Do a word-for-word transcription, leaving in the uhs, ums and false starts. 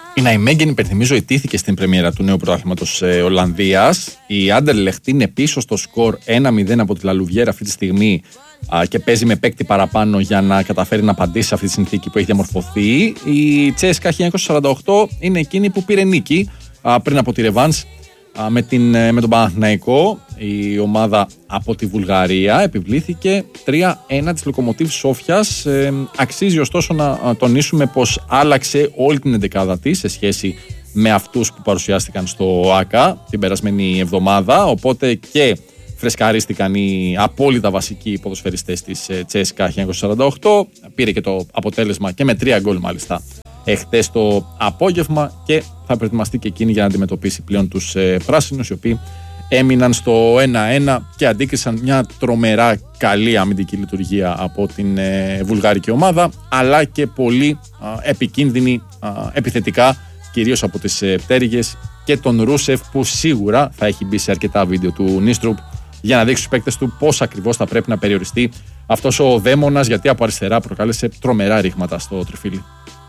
Η Ναϊμέγγεν, υπενθυμίζω, ιτήθηκε στην πρεμιέρα του νέου πρωταθλήματος ε, Ολλανδίας. Η Άντερλεχτ είναι πίσω στο σκορ ένα μηδέν από τη Λαλουβιέρα αυτή τη στιγμή α, και παίζει με παίκτη παραπάνω για να καταφέρει να απαντήσει σε αυτή τη συνθήκη που έχει διαμορφωθεί. Η Τσέσκα χίλια εννιακόσια σαράντα οκτώ είναι εκείνη που πήρε νίκη α, πριν από τη ρεβάνς με, την, με τον Παναθηναϊκό. Η ομάδα από τη Βουλγαρία επιβλήθηκε τρία ένα της Λοκομοτίβ Σόφιας. Ε, αξίζει ωστόσο να τονίσουμε πως άλλαξε όλη την εντεκάδα της σε σχέση με αυτούς που παρουσιάστηκαν στο ΆΚΑ την περασμένη εβδομάδα, οπότε και φρεσκαρίστηκαν οι απόλυτα βασικοί ποδοσφαιριστές της Τσέσκα χίλια εννιακόσια σαράντα οκτώ. Πήρε και το αποτέλεσμα και με τρία γκολ μάλιστα εχθές το απόγευμα και θα προετοιμαστεί και εκείνη για να αντιμετωπίσει πλέον τους ε, πράσινους, οι οποίοι έμειναν στο ένα ένα και αντίκρισαν μια τρομερά καλή αμυντική λειτουργία από την ε, βουλγαρική ομάδα, αλλά και πολύ α, επικίνδυνη α, επιθετικά, κυρίως από τις ε, πτέρυγες και τον Ρούσεφ, που σίγουρα θα έχει μπει σε αρκετά βίντεο του Νίστρουπ για να δείξει στους παίκτες του πώς ακριβώς θα πρέπει να περιοριστεί αυτός ο δαίμονας, γιατί από αριστερά προκάλεσε τρομερά ρήγματα στο τριφύλι.